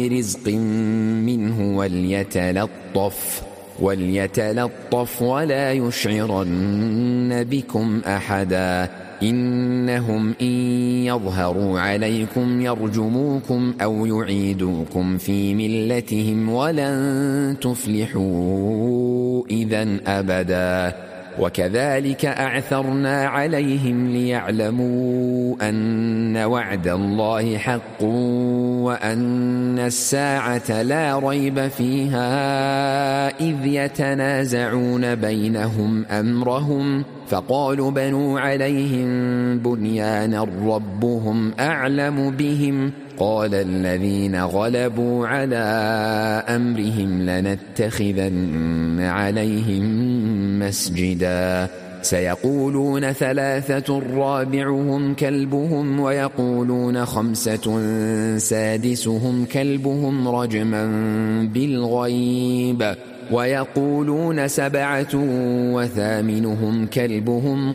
رزق منه وليتلطف ولا يشعرن بكم أحدا إنهم إن يظهروا عليكم يرجموكم أو يعيدوكم في ملتهم ولن تفلحوا إذن أبدا وكذلك أعثرنا عليهم ليعلموا أن وعد الله حق وأن الساعة لا ريب فيها إذ يتنازعون بينهم أمرهم فقالوا بنوا عليهم بنيانا ربهم أعلم بهم قال الذين غلبوا على أمرهم لنتخذن عليهم مسجدا سيقولون 3 رابعهم كلبهم ويقولون 5 سادسهم كلبهم رجما بالغيب ويقولون 7 وثامنهم كلبهم